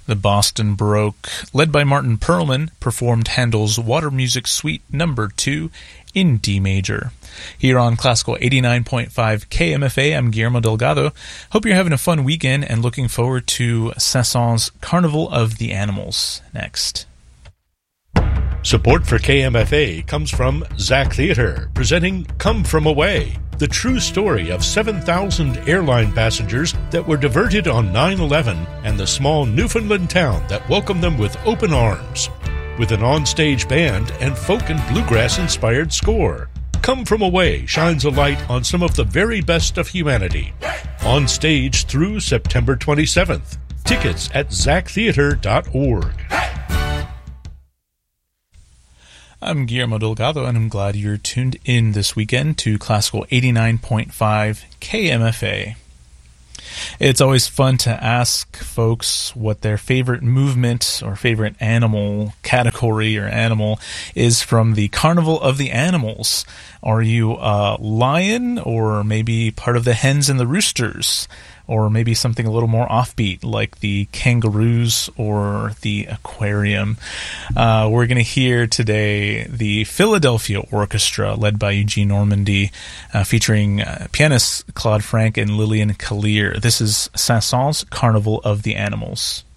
The Boston Baroque, led by Martin Perlman, performed Handel's Water Music Suite No. 2 in D major. Here on Classical 89.5 KMFA, I'm Guillermo Delgado. Hope you're having a fun weekend and looking forward to Saint-Saëns' Carnival of the Animals next. Support for KMFA comes from Zach Theater, presenting Come From Away, the true story of 7,000 airline passengers that were diverted on 9/11 and the small Newfoundland town that welcomed them with open arms. With an onstage band and folk and bluegrass-inspired score, Come From Away shines a light on some of the very best of humanity. On stage through September 27th. Tickets at zachtheater.org. I'm Guillermo Delgado, and I'm glad you're tuned in this weekend to Classical 89.5 KMFA. It's always fun to ask folks what their favorite movement or favorite animal category or animal is from the Carnival of the Animals. Are you a lion, or maybe part of the hens and the roosters? Or maybe something a little more offbeat, like the kangaroos or the aquarium. We're going to hear today the Philadelphia Orchestra, led by Eugene Normandy, featuring pianists Claude Frank and Lillian Kallier. This is Saint-Saëns' Carnival of the Animals.